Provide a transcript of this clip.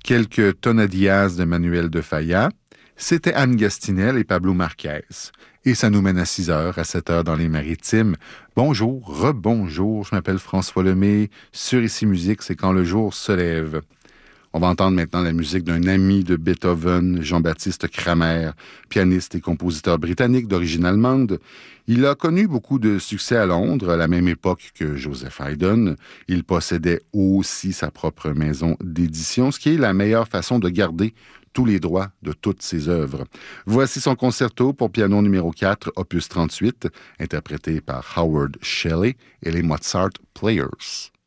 quelques tonadillas de Manuel de Falla. C'était Anne Gastinel et Pablo Marquez. Et ça nous mène à 6 heures, à 7 heures dans les Maritimes. Bonjour, rebonjour, je m'appelle François Lemay. Sur Ici Musique, c'est quand le jour se lève. On va entendre maintenant la musique d'un ami de Beethoven, Jean-Baptiste Cramer, pianiste et compositeur britannique d'origine allemande. Il a connu beaucoup de succès à Londres, à la même époque que Joseph Haydn. Il possédait aussi sa propre maison d'édition, ce qui est la meilleure façon de garder tous les droits de toutes ses œuvres. Voici son concerto pour piano numéro 4, opus 38, interprété par Howard Shelley et les Mozart Players.